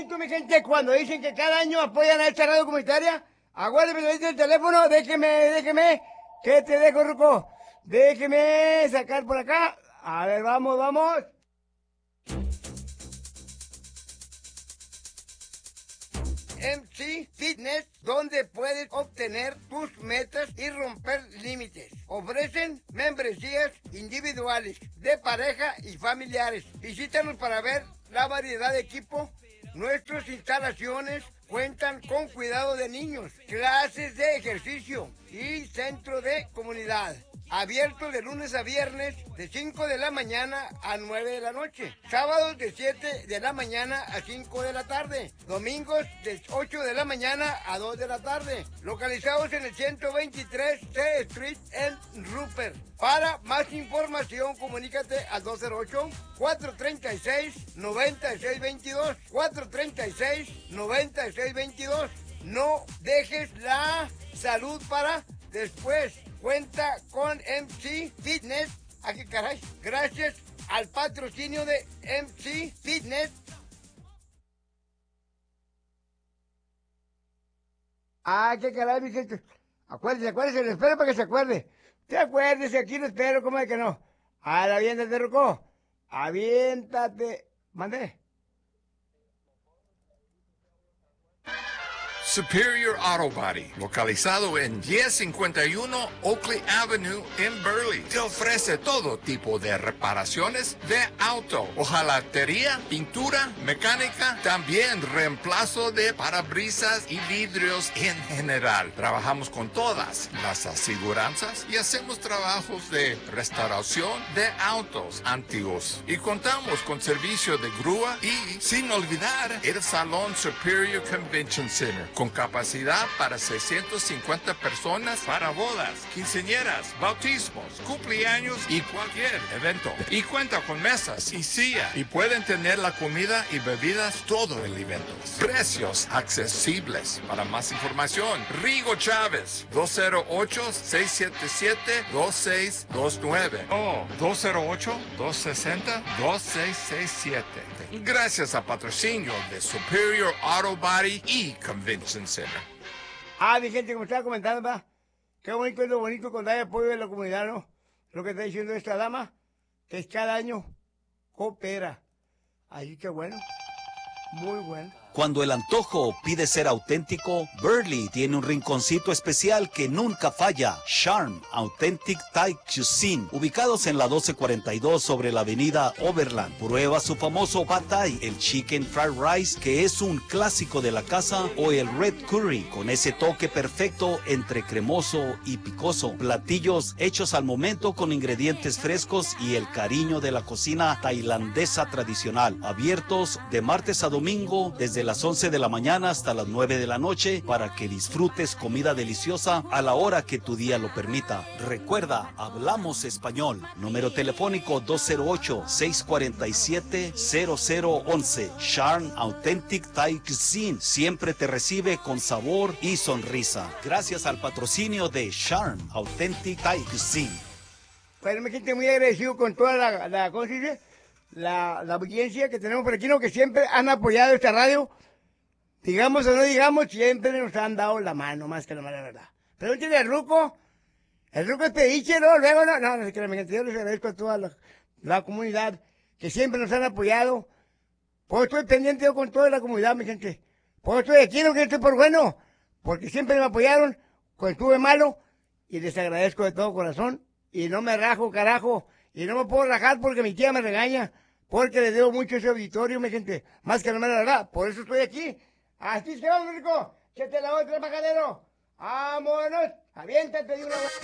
bonito, mi gente, cuando dicen que cada año apoyan a esta radio comunitaria. Aguárdeme el teléfono, déjeme. ¿Qué te dejo, Ruco? Déjeme sacar por acá. A ver, vamos. MC Fitness, donde puedes obtener tus metas y romper límites. Ofrecen membresías individuales, de pareja y familiares. Visítanos para ver la variedad de equipo. Nuestras instalaciones cuentan con cuidado de niños, clases de ejercicio y centro de comunidad. Abierto de lunes a viernes de 5 de la mañana a 9 de la noche. Sábados de 7 de la mañana a 5 de la tarde. Domingos de 8 de la mañana a 2 de la tarde. Localizados en el 123 C Street en Rupert. Para más información, comunícate al 208-436-9622. 436-9622. No dejes la salud para después. Cuenta con MC Fitness. ¿A qué caray? Gracias al patrocinio de MC Fitness. ¿Qué caray, mi gente? Acuérdese, le espero para que se acuerde. Te acuérdese, aquí lo espero, ¿cómo es que no? Ahora, aviéntate, Ruco. Aviéntate. ¿Mandé? Superior Auto Body, localizado en 1051 Oakley Avenue en Burley, te ofrece todo tipo de reparaciones de auto, hojalatería, pintura, mecánica, también reemplazo de parabrisas y vidrios en general. Trabajamos con todas las aseguranzas y hacemos trabajos de restauración de autos antiguos. Y contamos con servicio de grúa y, sin olvidar, el Salón Superior Convention Center, con capacidad para 650 personas para bodas, quinceañeras, bautismos, cumpleaños y cualquier evento. Y cuenta con mesas y silla y pueden tener la comida y bebidas todo el evento. Precios accesibles. Para más información, Rigo Chávez, 208-677-2629 o 208-260-2667. Gracias a patrocinio de Superior Auto Body y Convention Center. Mi gente, como estaba comentando, va. Qué bonito es lo bonito cuando hay apoyo de la comunidad, ¿no? Lo que está diciendo esta dama, que es cada año coopera. Así que bueno, muy bueno. Cuando el antojo pide ser auténtico, Burley tiene un rinconcito especial que nunca falla. Charm Authentic Thai Cuisine, ubicados en la 1242 sobre la avenida Overland. Prueba su famoso Pad Thai, el Chicken Fried Rice, que es un clásico de la casa, o el Red Curry, con ese toque perfecto entre cremoso y picoso. Platillos hechos al momento con ingredientes frescos y el cariño de la cocina tailandesa tradicional. Abiertos de martes a domingo desde las 11 de la mañana hasta las 9 de la noche para que disfrutes comida deliciosa a la hora que tu día lo permita. Recuerda, hablamos español. Número telefónico 208-647-0011. Charm Authentic Thai Cuisine siempre te recibe con sabor y sonrisa. Gracias al patrocinio de Charm Authentic Thai Cuisine. Bueno, me siento muy agradecido con toda la ¿cómo se dice? La audiencia que tenemos por aquí, ¿no? Que siempre han apoyado esta radio. Digamos o no digamos, siempre nos han dado la mano, más que la mala verdad. Pregúntenle al Ruco. El Ruco es pediche, ¿no? Luego no se crean, mi gente. Yo les agradezco a toda la comunidad que siempre nos han apoyado. Pues estoy pendiente yo con toda la comunidad, mi gente. Pues estoy aquí, no que estoy por bueno, porque siempre me apoyaron cuando estuve malo, y les agradezco de todo corazón. Y no me rajo, carajo. Y no me puedo rajar porque mi tía me regaña. Porque le debo mucho a ese auditorio, mi gente. Más que la mala verdad. Por eso estoy aquí. Así es que vamos, Rico. Que te la otra, majadero. Vámonos. Aviéntate de una vez.